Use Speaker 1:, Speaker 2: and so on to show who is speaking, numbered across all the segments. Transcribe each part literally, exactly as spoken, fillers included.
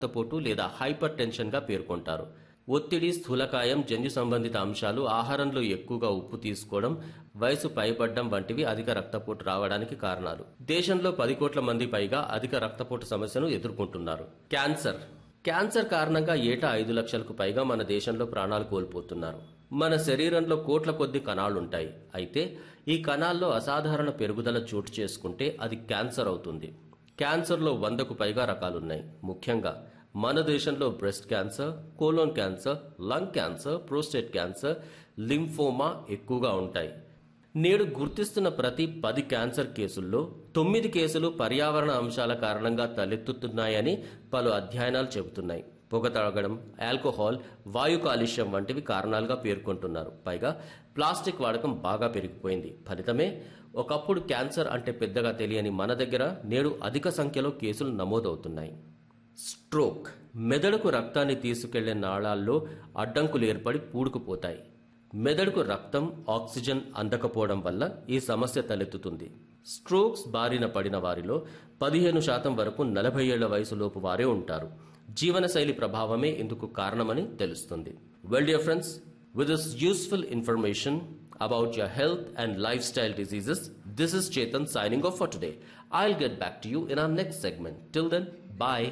Speaker 1: రక్తపోటు లేదా హైపర్ టెన్షన్గా పేర్కొంటారు. ఒత్తిడి, స్థూలకాయం, జన్యు సంబంధిత అంశాలు, ఆహారంలో ఎక్కువగా ఉప్పు తీసుకోవడం, వయసు పైబడ్డం వంటివి అధిక రక్తపోటు రావడానికి కారణాలు. దేశంలో పది కోట్ల మంది పైగా అధిక రక్తపోటు సమస్యను ఎదుర్కొంటున్నారు. క్యాన్సర్ క్యాన్సర్ కారణంగా ఏటా ఐదు లక్షలకు పైగా మన దేశంలో ప్రాణాలు కోల్పోతున్నారు. మన శరీరంలో కోట్ల కొద్ది కణాలుంటాయి. అయితే ఈ కణాల్లో అసాధారణ పెరుగుదల చోటు చేసుకుంటే అది క్యాన్సర్ అవుతుంది. క్యాన్సర్లో వందకు పైగా రకాలున్నాయి. ముఖ్యంగా మన దేశంలో breast cancer, colon cancer, lung cancer, prostate cancer, lymphoma ఎక్కువగా ఉంటాయి. నేడు గుర్తిస్తున్న ప్రతి పది క్యాన్సర్ కేసుల్లో తొమ్మిది కేసులు పర్యావరణ అంశాల కారణంగా తలెత్తుతున్నాయని పలు అధ్యయనాలు చెబుతున్నాయి. పొగ తాగడం, ఆల్కహాల్, వాయు కాలుష్యం వంటివి కారణాలుగా పేర్కొంటున్నారు. పైగా ప్లాస్టిక్ వాడకం బాగా పెరిగిపోయింది. ఫలితమే ఒకప్పుడు క్యాన్సర్ అంటే పెద్దగా తెలియని మన దగ్గర నేడు అధిక సంఖ్యలో కేసులు నమోదవుతున్నాయి. స్ట్రోక్ మెదడుకు రక్తాన్ని తీసుకెళ్లే నాళాల్లో అడ్డంకులు ఏర్పడి పూడుకుపోతాయి. మెదడుకు రక్తం, ఆక్సిజన్ అందకపోవడం వల్ల ఈ సమస్య తలెత్తుతుంది. స్ట్రోక్స్ బారిన పడిన వారిలో పదిహేను శాతం వరకు నలభై ఏళ్ల వయసులోపు వారే ఉంటారు. జీవనశైలి ప్రభావమే ఇందుకు కారణమని తెలుస్తుంది. Well dear friends, with this useful information about your health and lifestyle diseases, this is Chetan signing off for today. I'll get back to you in our next segment. Till then, bye.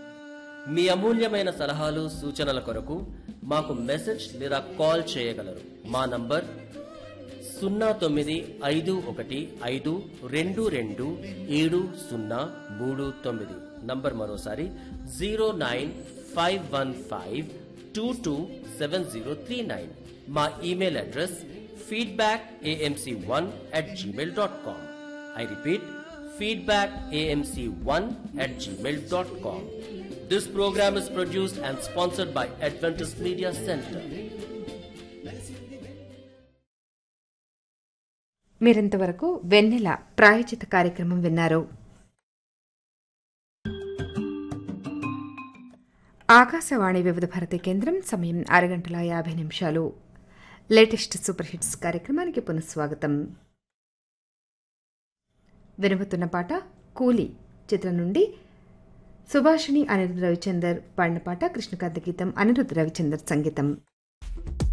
Speaker 1: మీ అమూల్యమైన సలహాలు, సూచనల కొరకు మాకు message లేదా call చేయగలరు. మా number సున్నా తొమ్మిది ఐదు ఒకటి ఐదు రెండు రెండు ఏడు సున్నా మూడు తొమ్మిది. నంబర్ మరోసారి zero nine five one five two two seven zero three nine. మా email address feedback a m c one at gmail dot com. I repeat, feedback a m c one at gmail dot com. This program is produced and sponsored by Adventist Media Center.
Speaker 2: మీరింతవరకు వెన్నెల ప్రాయోజిత కార్యక్రమం విన్నారు. ఆకాశవాణి వివిధ భారతి కేంద్రం, సమయం ఆరు గంటల యాభై నిమిషాలు. లేటెస్ట్ సూపర్ హిట్స్ కార్యక్రమానికి పునఃస్వాగతం. వినబోతున్న పాట కూలీ చిత్రం నుండి సుభాషిణి, అనిరుద్ధ్ రవిచందర్ పాడిన పాట. కృష్ణకాంత గీతం, అనిరుద్ధ్ రవిచందర్ సంగీతం.